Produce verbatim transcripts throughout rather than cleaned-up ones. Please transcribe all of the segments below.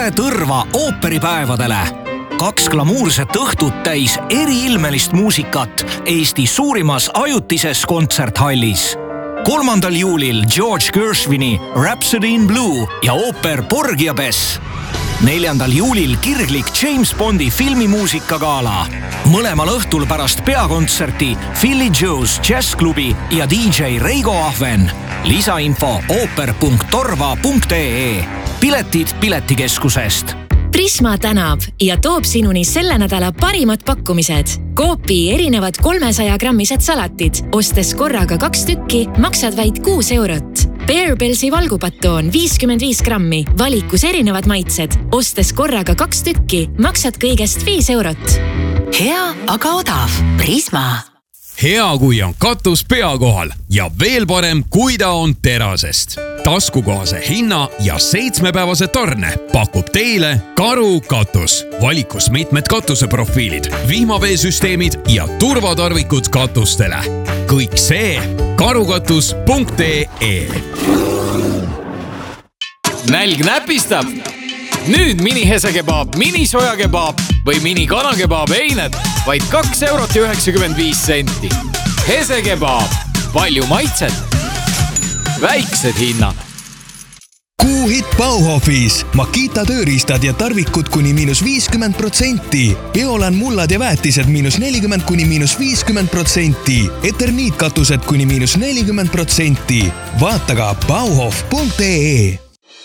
Tule Tõrva ooperipäevadele. Kaks glamuurset õhtut täis eriilmelist muusikat Eesti suurimas ajutises kontserthallis. kolmandal juulil George Gershwini Rhapsody in Blue ja ooper Porgy Bess. neljandal juulil kirglik James Bondi filmimuusikagaala. Mõlemal õhtul pärast peakontserti Philly Joe's Jazzklubi ja D J Reigo Ahven. Lisainfo ooper punkt torva punkt ee. Piletid Piletikeskusest. Prisma tänab ja toob sinuni selle nädala parimad pakkumised. Coopi erinevad kolmesaja grammised salatid. Ostes korraga kaks tükki, maksad vaid kuus eurot. Bearbellsi valgupatoon viiskümmend viis grammi, valikus erinevad maitsed. Ostes korraga kaks tükki, maksad kõigest viis eurot. Hea, aga odav. Prisma. Hea, kui on katus pea kohal ja veel parem, kui ta on terasest. Taskukohase hinna ja seitsmepäevase tarne pakub teile Karu katus. Valikus mitmed katuseprofiilid, vihmaveesüsteemid ja turvatarvikud katustele. Kõik see karukatus punkt ee. Nälg näpistab. Nüüd mini hesekebaab, mini sojakebaab või mini kanakebaab eined vaid kaks eurot ja üheksakümmend viis senti. Hesekebaab. Palju maitset. Väiksed hinnad. Kuuhit Bauhofis. Makita tööriistad ja tarvikud kuni miinus viiskümmend protsenti. Biolan mullad ja väetised miinus nelikümmend kuni miinus viiskümmend protsenti. Eterniitkatused kuni miinus nelikümmend protsenti. Vaata ka bauhof punkt ee.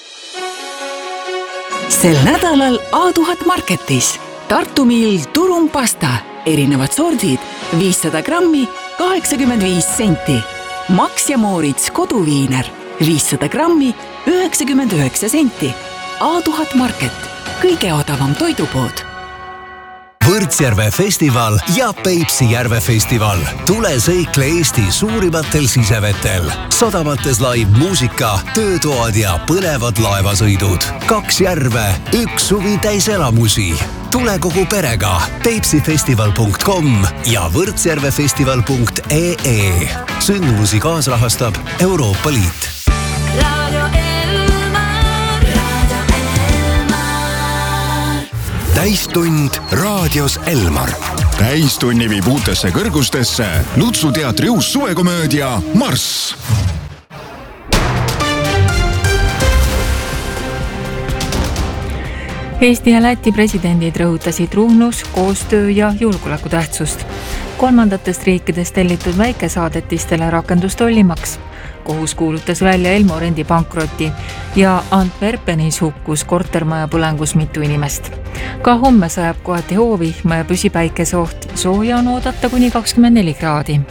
Sel nädalal A tuhat Marketis. Tartu Mill turumpasta. Erinevad sordid. viissada grammi, kaheksakümmend viis senti. Max ja Moorits koduviiner. viissada grammi, üheksakümmend üheksa senti. A tuhat Market. Kõige odavam toidupood. Võrtsjärve festival ja Peipsi järve festival. Tule sõikle Eesti suurimatel sisevetel. Sadamates live muusika, töötoad ja põnevad laevasõidud. Kaks järve, üks suvi täis elamusi. Tule kogu perega peipsifestival punkt com ja võrtsjärvefestival punkt ee. Sündmusi kaasrahastab Euroopa Liit. Täistund raadios Elmar. Täistunni viib uutesse kõrgustesse Lutsu teatri uus suvekomöödia Marss. Eesti ja Läti presidendid rõhutasid Ruhnus koostöö ja julgeoleku tähtsust. Kolmandatest riikidest tellitud väikesaadetistele rakendus tollimaks. Kohus kuulutas välja Elmorendi pankroti ja Antwerpenis hukkus kortermaja põlengus mitu inimest. Ka homme sajab kohati hoovihma ja püsipäikeseoht. Sooja on oodata kuni kakskümmend neli kraadi.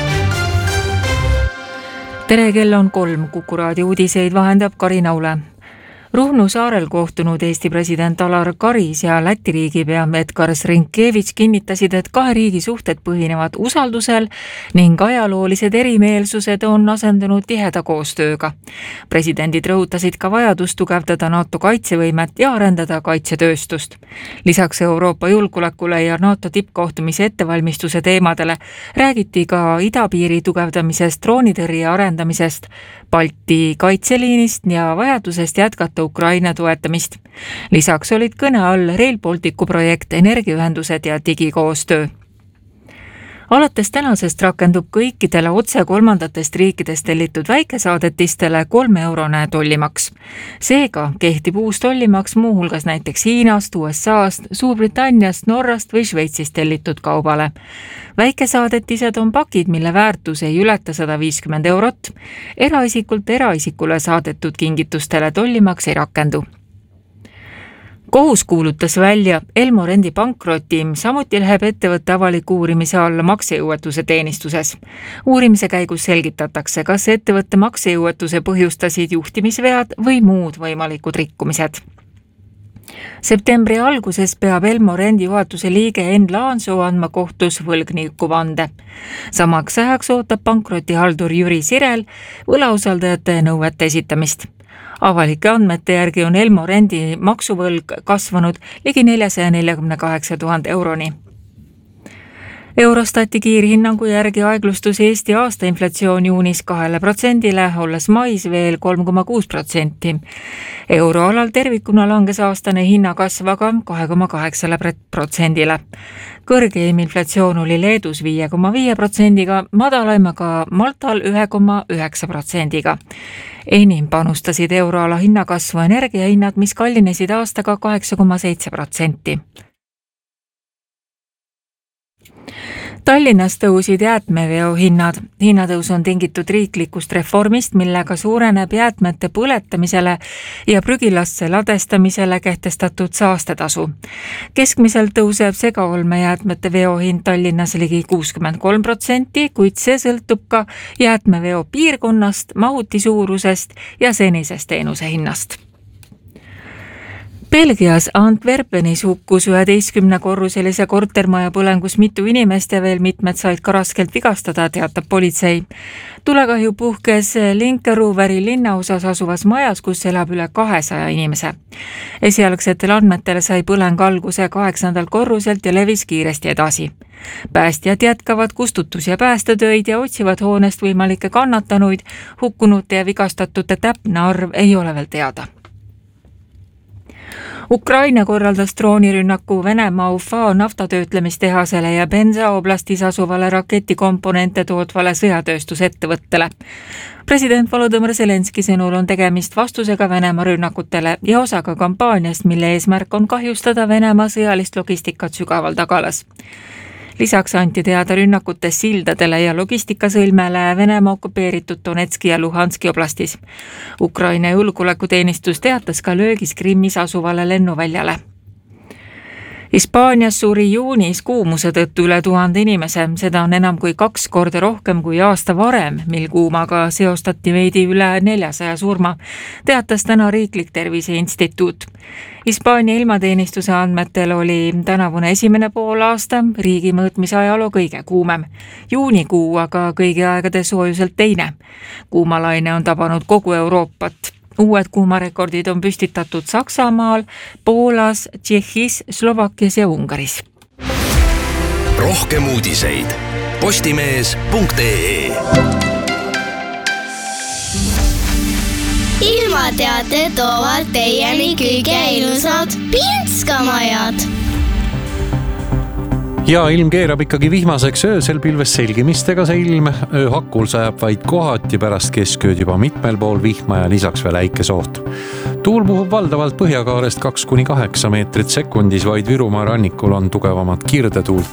Tere, kell on kolm. Kuku raadio uudiseid vahendab Karina Ule. Ruhnu saarel kohtunud Eesti president Alar Karis ja Läti riigipea Edgar Rinkevich kinnitasid, et kahe riigi suhted põhinevad usaldusel ning ajaloolised erimeelsused on asendunud tiheda koostööga. Presidendid rõhutasid ka vajadust tugevdada NATO kaitsevõimet ja arendada kaitsetööstust. Lisaks Euroopa julgeolekule ja NATO tippkohtumise ettevalmistuse teemadele räägiti ka idapiiri tugevdamisest, droonitõrje arendamisest, Balti kaitseliinist ja vajadusest jätkata Ukraina toetamist. Lisaks olid kõne all Rail Balticu projekt, energiaühendused ja digikoostöö. Alates tänasest rakendub kõikidele otse kolmandatest riikidest tellitud väikesaadetistele kolme eurone tollimaks. Seega kehtib uus tollimaks muuhulgas näiteks Hiinast, U S A-st, Suurbritanniast, Norrast või Šveitsist tellitud kaubale. Väikesaadetised on pakid, mille väärtus ei ületa sada viiskümmend eurot. Eraisikult eraisikule saadetud kingitustele tollimaks ei rakendu. Kohus kuulutas välja Elmorendi pankroti, samuti läheb ettevõtte avaliku uurimise alla maksejõuetuse teenistuses. Uurimise käigus selgitatakse, kas ettevõtte maksejõuetuse põhjustasid juhtimisvead või muud võimalikud rikkumised. Septembri alguses peab Elmorendi juhatuse liige Enn Laansoo andma kohtus võlgniku vande. Samaks ajaks ootab pankrotihaldur Jüri Sirel võlausaldajate nõuete esitamist. Avalike andmete järgi on Elmorendi maksuvõlg kasvanud ligi neljasada nelikümmend kaheksa tuhat euroni. Eurostati kiirhinnangu järgi aeglustus Eesti aasta inflatsioon juunis kahele protsendile, olles mais veel kolm koma kuus protsenti. Euroalal tervikuna langes aastane hinnakasv aga kahe koma kaheksa protsendile. Kõrgeim inflatsioon oli Leedus viie koma viie protsendiga, madalaim aga Maltal ühe koma üheksa protsendiga. Enim panustasid euroala hinnakasvu energiahinnad, mis kallinesid aastaga kaheksa koma seitse protsenti. Tallinnas tõusid jäätmeveo hinnad. Hinnatõus on tingitud riiklikust reformist, millega suureneb jäätmete põletamisele ja prügilasse ladestamisele kehtestatud saastetasu. Keskmiselt tõuseb segaolmejäätmete veo hind Tallinnas ligi kuuskümmend kolm protsenti, kuid see sõltub ka jäätmeveo piirkonnast, mahuti suurusest ja senisest teenuse hinnast. Belgias Antwerpenis hukkus üheteistkümne korruselise kortermaja põlengus mitu inimest ja veel mitmed said ka raskelt vigastada, teatab politsei. Tulekahju puhkes Linkerooveri linnaosas asuvas majas, kus elab üle kahesaja inimese. Esialgsetel andmetel sai põleng alguse kaheksandal korruselt ja levis kiiresti edasi. Päästjad jätkavad kustutus- ja päästetöid ja otsivad hoonest võimalikke kannatanuid. Hukkunute ja vigastatute täpne arv ei ole veel teada. Ukraina korraldas droonirünnaku Venemaa Ufa naftatöötlemistehasele ja Penza oblastis asuvale raketikomponente tootvale sõjatööstusettevõttele. President Volodõmõr Zelenski sõnul on tegemist vastusega Venemaa rünnakutele ja osaga kampaaniast, mille eesmärk on kahjustada Venemaa sõjalist logistikat sügaval tagalas. Lisaks anti teada rünnakutes sildadele ja logistikasõlmele Venemaa okupeeritud Donetski ja Luhanski oblastis. Ukraina julgeolekuteenistus teatas ka löögis Krimmis asuvale lennuväljale. Hispaanias suri juunis kuumuse tõttu üle tuhande inimese, seda on enam kui kaks korda rohkem kui aasta varem, mil kuumaga seostati veidi üle neljasaja surma, teatas täna Riiklik Terviseinstituut. Hispaania ilmateenistuse andmetel oli tänavune esimene pool aasta riigi mõõtmise ajaloo kõige kuumem. Juunikuu aga kõigi aegade soojuselt teine. Kuumalaine on tabanud kogu Euroopat. Uued kuumarekordid on püstitatud Saksamaal, Poolas, Tšehhis, Slovakkias ja Ungaris. Rohkem uudiseid postimees punkt ee. Ilmateate toovad teieni kõige ilusad Pinskamajad. Ja ilm keerab ikkagi vihmaseks, öösel pilves selgimistega see ilm, ööhakkul sajab vaid kohati, pärast keskööd juba mitmel pool vihma ja lisaks veel äikesoht. Tuul puhub valdavalt põhjakaarest kaks kuni kaheksa meetrit sekundis, vaid Virumaa rannikul on tugevamat kirdetuult.